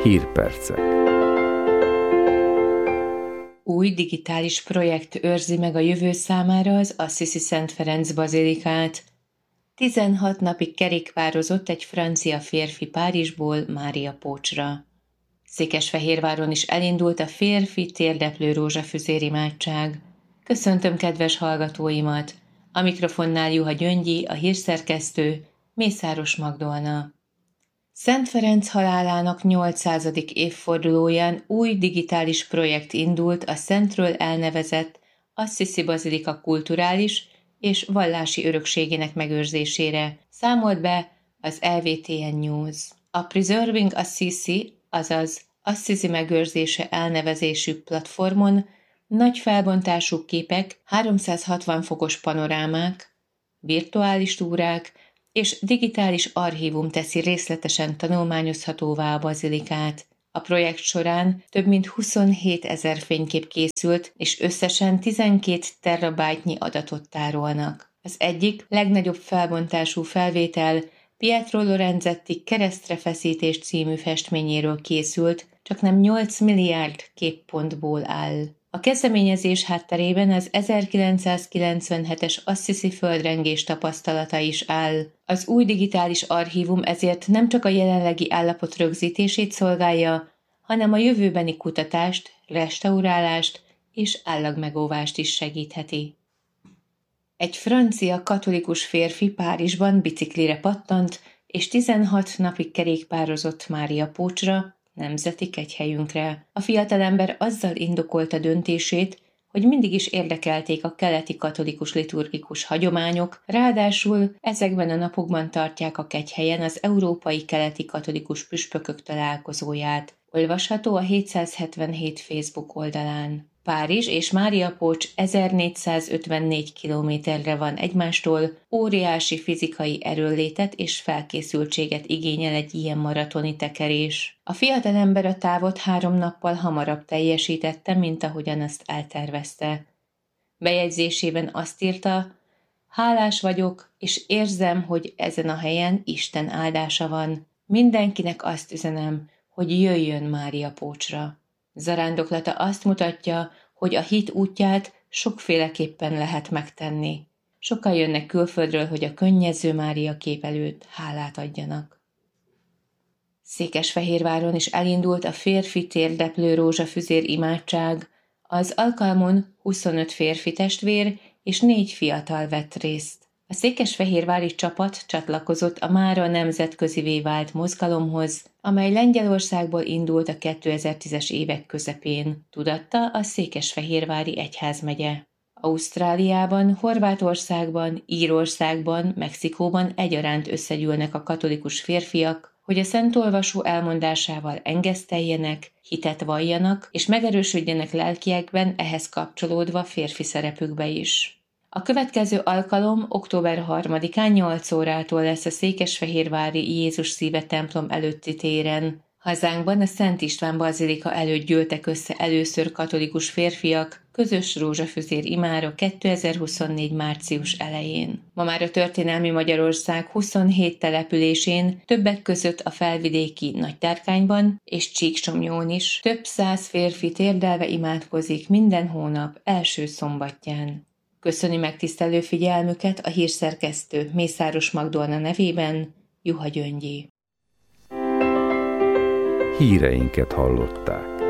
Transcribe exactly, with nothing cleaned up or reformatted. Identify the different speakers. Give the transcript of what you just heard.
Speaker 1: Hírpercek.
Speaker 2: Új digitális projekt őrzi meg a jövő számára az Assisi Szent Ferenc bazilikát. tizenhat napig kerékpározott egy francia férfi Párizsból Máriapócsra. Székesfehérváron is elindult a férfi térdeplő rózsafüzér imádság. Köszöntöm kedves hallgatóimat! A mikrofonnál Juha Gyöngyi, a hírszerkesztő, Mészáros Magdolna. Szent Ferenc halálának nyolcszázadik évfordulóján új digitális projekt indult a szentről elnevezett Assisi Bazilika kulturális és vallási örökségének megőrzésére, számolt be az el vé té en News. A Preserving Assisi, azaz Assisi megőrzése elnevezésű platformon nagy felbontású képek, háromszázhatvan fokos panorámák, virtuális túrák és digitális archívum teszi részletesen tanulmányozhatóvá a bazilikát. A projekt során több mint huszonhétezer fénykép készült, és összesen tizenkét terabájtnyi adatot tárolnak. Az egyik legnagyobb felbontású felvétel Pietro Lorenzetti Keresztre feszítés című festményéről készült, csaknem nyolc milliárd képpontból áll. A kezdeményezés hátterében az ezerkilencszázkilencvenhetes Assisi földrengés tapasztalata is áll. Az új digitális archívum ezért nem csak a jelenlegi állapot rögzítését szolgálja, hanem a jövőbeni kutatást, restaurálást és állagmegóvást is segítheti. Egy francia katolikus férfi Párizsban biciklire pattant, és tizenhat napig kerékpározott Máriapócsra, nemzeti kegyhelyünkre. A fiatalember azzal indokolta döntését, hogy mindig is érdekelték a keleti katolikus liturgikus hagyományok, ráadásul ezekben a napokban tartják a kegyhelyen az európai keleti katolikus püspökök találkozóját. Olvasható a hétszázhetvenhét Facebook oldalán. Párizs és Máriapócs ezernégyszázötvennégy kilométerre van egymástól, óriási fizikai erőnlétet és felkészültséget igényel egy ilyen maratoni tekerés. A fiatalember a távot három nappal hamarabb teljesítette, mint ahogyan azt eltervezte. Bejegyzésében azt írta: hálás vagyok, és érzem, hogy ezen a helyen Isten áldása van. Mindenkinek azt üzenem, hogy jöjjön Máriapócsra. Zarándoklata azt mutatja, hogy a hit útját sokféleképpen lehet megtenni. Sokan jönnek külföldről, hogy a könnyező Mária kép előtt hálát adjanak. Székesfehérváron is elindult a férfi térdeplő rózsafüzér imádság. Az alkalmon huszonöt férfi testvér és négy fiatal vett részt. A székesfehérvári csapat csatlakozott a mára nemzetközivé vált mozgalomhoz, amely Lengyelországból indult a kétezer-tízes évek közepén, tudatta a székesfehérvári egyházmegye. Ausztráliában, Horvátországban, Írországban, Mexikóban egyaránt összegyűlnek a katolikus férfiak, hogy a szentolvasó elmondásával engeszteljenek, hitet valljanak és megerősödjenek lelkiekben, ehhez kapcsolódva férfi szerepükbe is. A következő alkalom október harmadikán nyolc órától lesz a székesfehérvári Jézus Szíve templom előtti téren. Hazánkban a Szent István bazilika előtt gyűltek össze először katolikus férfiak közös rózsafüzér imára kétezer-huszonnégy március elején. Ma már a történelmi Magyarország huszonhét településén, többek között a felvidéki Nagytárkányban és Csíksomlyón is több száz férfi térdelve imádkozik minden hónap első szombatján. Köszöni megtisztelő figyelmüket a hírszerkesztő Mészáros Magdolna nevében, Juha Gyöngyi.
Speaker 1: Híreinket hallották.